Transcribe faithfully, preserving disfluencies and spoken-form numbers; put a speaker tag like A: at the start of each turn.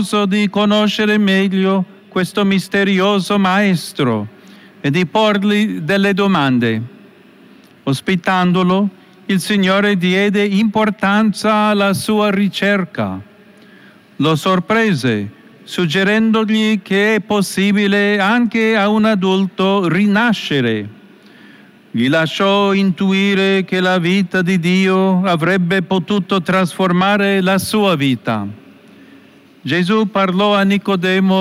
A: di conoscere meglio questo misterioso maestro e di porgli delle domande. Ospitandolo, il Signore diede importanza alla sua ricerca. Lo sorprese, suggerendogli che è possibile anche a un adulto rinascere. Gli lasciò intuire che la vita di Dio avrebbe potuto trasformare la sua vita. Gesù parlò a Nicodemo